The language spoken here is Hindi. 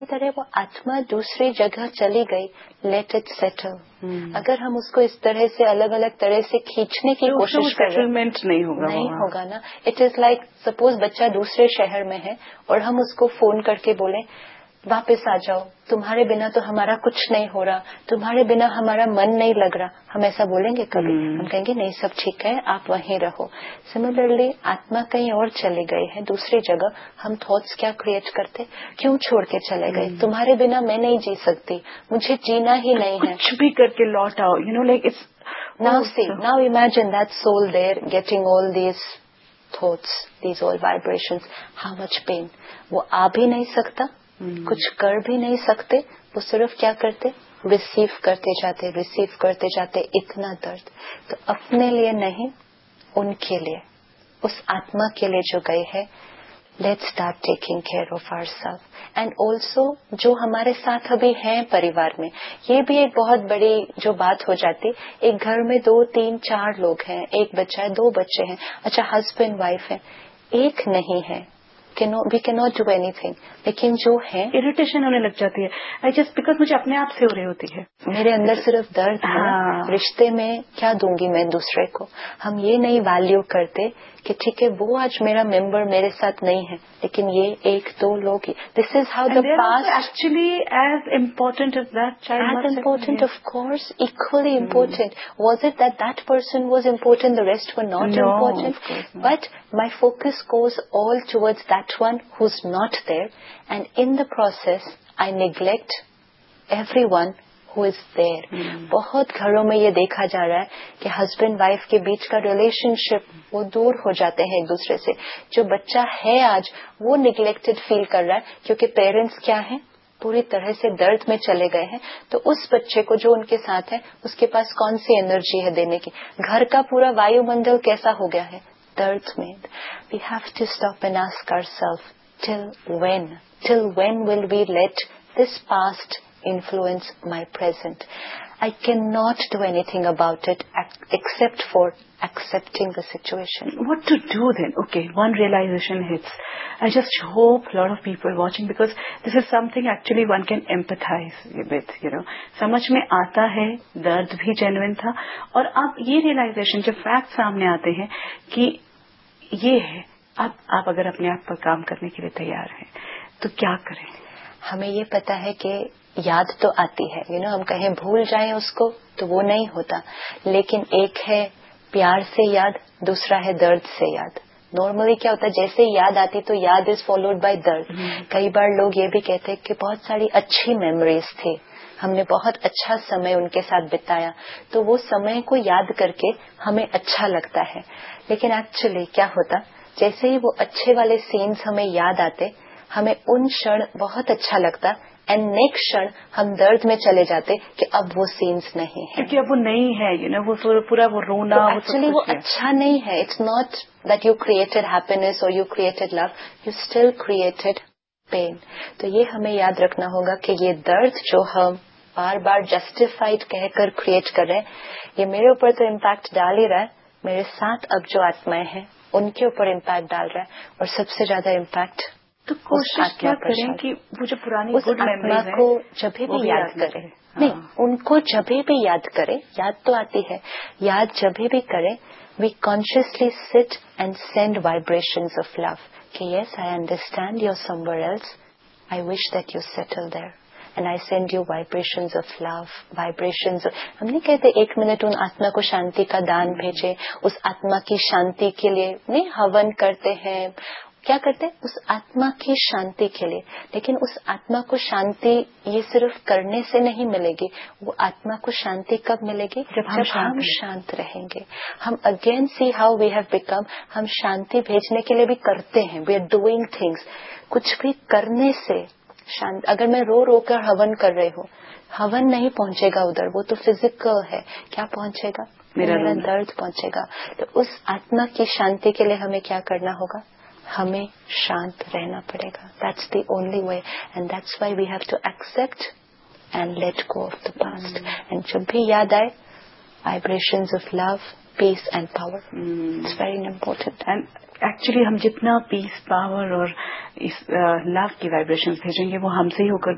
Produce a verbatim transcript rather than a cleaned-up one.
तरह वो आत्मा दूसरी जगह चली गई, लेट इट सेटल। अगर हम उसको इस तरह से अलग अलग तरह से खींचने की तो कोशिश कर रहे हैं, नहीं होगा नहीं होगा ना। इट इज लाइक सपोज बच्चा दूसरे शहर में है और हम उसको फोन करके बोले वापस आ जाओ, तुम्हारे बिना तो हमारा कुछ नहीं हो रहा, तुम्हारे बिना हमारा मन नहीं लग रहा। हम ऐसा बोलेंगे कभी? hmm. हम कहेंगे नहीं, सब ठीक है, आप वहीं रहो। सिमिलरली आत्मा कहीं और चली गई है दूसरी जगह, हम थॉट्स क्या क्रिएट करते, क्यों छोड़ के चले गए? hmm. तुम्हारे बिना मैं नहीं जी सकती, मुझे जीना ही नहीं है, कुछ भी करके लौट आओ, you know like it's now see now imagine that soul there getting all these thoughts, these all vibrations, how much pain. वो आ भी नहीं सकता, Hmm. कुछ कर भी नहीं सकते, वो सिर्फ क्या करते, रिसीव करते जाते रिसीव करते जाते, इतना दर्द। तो अपने लिए नहीं, उनके लिए, उस आत्मा के लिए जो गए है, let's start taking care of ourselves. And also जो हमारे साथ अभी हैं परिवार में, ये भी एक बहुत बड़ी जो बात हो जाती, एक घर में दो तीन चार लोग हैं, एक बच्चा है, दो बच्चे हैं, अच्छा हस्बैंड वाइफ है, एक नहीं है, we can not do anything, लेकिन जो है इरिटेशन होने लग जाती है, आई जस्ट बिकॉज मुझे अपने आप से हो रही होती है, मेरे अंदर सिर्फ दर्द है। हाँ। रिश्ते में क्या दूंगी मैं दूसरे को? हम ये नहीं वैल्यू करते कि ठीक है वो आज मेरा मेंबर मेरे साथ नहीं है, लेकिन ये एक दो लोग, this is how the past actually as important as that child, as important of course, equally important. Was it that that person was important, the rest were not important? But my focus goes all towards that one who's not there, and in the process I neglect everyone who is there. hmm. बहुत घरों में ये देखा जा रहा है कि हस्बैंड वाइफ के बीच का रिलेशनशिप वो दूर हो जाते हैं एक दूसरे से। जो बच्चा है आज वो निग्लेक्टेड फील कर रहा है, क्योंकि पेरेंट्स क्या है, पूरी तरह से दर्द में चले गए हैं। तो उस बच्चे को जो उनके साथ है, उसके पास कौन सी एनर्जी है देने की? घर का पूरा वायुमंडल कैसा हो गया है, दर्द में। We have to stop and ask ourselves, till when? Till when will we let this past influence my present? I cannot do anything about it except for accepting the situation. What to do then? Okay, one realization hits. I just hope a lot of people watching, because this is something actually one can empathize with, you know. समझ में आता है, दर्द भी जेन्युइन था, और अब ये रियलाइजेशन जब फैक्ट सामने आते हैं कि ये है, अब आप अगर अपने आप पर काम करने के लिए तैयार हैं तो क्या करें? हमें ये पता है कि याद तो आती है, यू नो, हम कहें भूल जाएं उसको तो वो नहीं होता, लेकिन एक है प्यार से याद, दूसरा है दर्द से याद। नॉर्मली क्या होता है, जैसे याद आती तो याद इज फॉलोड बाय दर्द। कई बार लोग ये भी कहते हैं कि बहुत सारी अच्छी मेमोरीज थी, हमने बहुत अच्छा समय उनके साथ बिताया, तो वो समय को याद करके हमें अच्छा लगता है। लेकिन एक्चुअली क्या होता, जैसे ही वो अच्छे वाले सीन्स हमें याद आते, हमें उन क्षण बहुत अच्छा लगता, एंड नेक्स्ट क्षण हम दर्द में चले जाते कि अब वो सीन्स नहीं है, क्योंकि अब वो नहीं है, यू नो, वो पूरा वो रोना, तो एक्चुअली वो, वो अच्छा नहीं है। It's not that you created happiness और you created love, you still created pen. तो ये हमें याद रखना होगा कि ये दर्द जो हम बार बार जस्टिफाइड कहकर क्रिएट कर रहे हैं, ये मेरे ऊपर तो इम्पैक्ट डाल ही रहा है, मेरे साथ अब जो आत्माएं हैं उनके ऊपर इम्पैक्ट डाल रहा है, और सबसे ज्यादा इम्पैक्ट तो कोशिश क्या करें कि वो जो पुरानी उस आत्मा को जब भी याद करें। हाँ। नहीं, उनको जब भी याद करें, याद तो आती है, याद जब भी करें, we consciously sit and send vibrations of love कि yes I understand you are somewhere else, I wish that you settle there, and I send you vibrations of love, vibrations of, हम नहीं कहते एक मिनट उन आत्मा को शांति का दान भेजे, उस आत्मा की शांति के लिए नहीं हवन करते हैं, क्या करते हैं उस आत्मा की शांति के लिए। लेकिन उस आत्मा को शांति ये सिर्फ करने से नहीं मिलेगी, वो आत्मा को शांति कब मिलेगी, जब हम, जब हम शांत रहेंगे। हम again see how we have become, हम शांति भेजने के लिए भी करते हैं, वी आर डूइंग थिंग्स, कुछ भी करने से शांत। अगर मैं रो रो कर हवन कर रही हूँ, हवन नहीं पहुंचेगा उधर, वो तो फिजिकल है, क्या पहुंचेगा, मेरा, मेरा दर्द पहुंचेगा। तो उस आत्मा की शांति के लिए हमें क्या करना होगा, हमें शांत रहना पड़ेगा। That's the only way, and that's why we have to accept and let go of the past. And जब भी याद आए, vibrations of love, piece and power, it's very important. And actually हम जितना पीस, पावर और इस लव की वाइब्रेशंस भेजेंगे, वो हमसे ही होकर